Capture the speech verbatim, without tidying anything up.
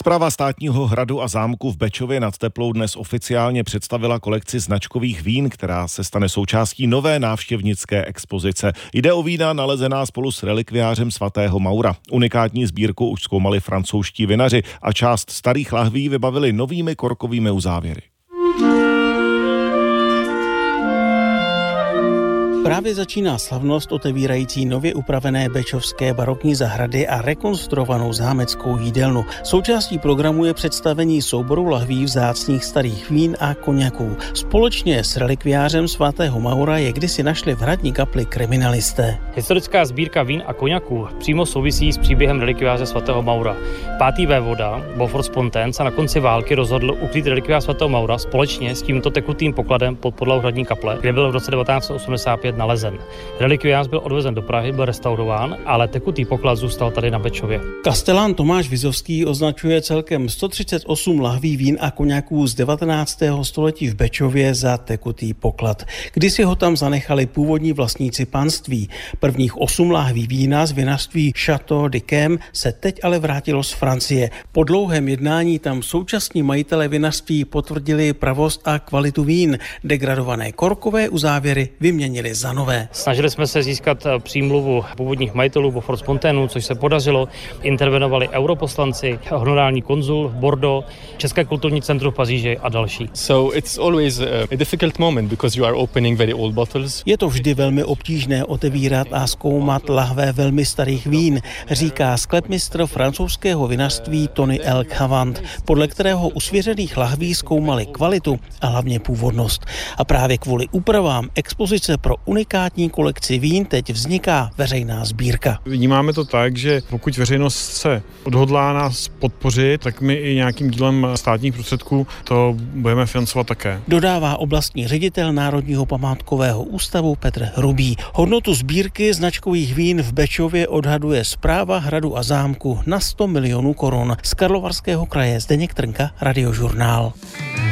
Správa státního hradu a zámku v Bečově nad Teplou dnes oficiálně představila kolekci značkových vín, která se stane součástí nové návštěvnické expozice. Jde o vína nalezená spolu s relikviářem svatého Maura. Unikátní sbírku už zkoumali francouzští vinaři a část starých lahví vybavili novými korkovými uzávěry. Právě začíná slavnost otevírající nově upravené bečovské barokní zahrady a rekonstruovanou zámeckou jídelnu. Součástí programu je představení souboru lahví vzácných starých vín a koněků. Společně s relikviářem svatého Maura je kdysi našli v hradní kapli kriminalisté. Historická sbírka vín a koněků přímo souvisí s příběhem relikviáře svatého Maura. Pátý vévoda Beaufort-Spontaine se na konci války rozhodl ukrýt relikviář svatého Maura společně s tímto tekutým pokladem pod podlahu hradní kaple, kde byl v roce devatenáct set osmdesát pět nalezen. Relikviář byl odvezen do Prahy, byl restaurován, ale tekutý poklad zůstal tady na Bečově. Kastelán Tomáš Vizovský označuje celkem sto třicet osm lahví vín a koněků z devatenáctého století v Bečově za tekutý poklad. Kdysi ho tam zanechali původní vlastníci panství. Prvních osm lahví vína z vinařství Château d'Yquem se teď ale vrátilo z Francie. Po dlouhém jednání tam současní majitelé vinařství potvrdili pravost a kvalitu vín. Degradované korkové uzávěry vyměnili za nové. Snažili jsme se získat přímluvu původních majitelů Beaufort-Spontaineu, což se podařilo. Intervenovali europoslanci, honorální konzul v Bordeaux, České kulturní centrum v Paříži a další. So it's always a difficult moment because you are opening very old bottles. Je to vždy velmi obtížné otevírat a zkoumat lahve velmi starých vín, říká sklepmistr francouzského vinařství Tony El Chavant, podle kterého u svěřených lahví zkoumali kvalitu a hlavně původnost. A právě kvůli úpravám expozice pro unikátní kolekci vín teď vzniká veřejná sbírka. Vnímáme to tak, že pokud veřejnost se odhodlá nás podpořit, tak my i nějakým dílem státních prostředků to budeme financovat také. Dodává oblastní ředitel Národního památkového ústavu Petr Hrubý. Hodnotu sbírky značkových vín v Bečově odhaduje Správa hradu a zámku na sto milionů korun. Z Karlovarského kraje Zdeněk Trnka, Radiožurnál.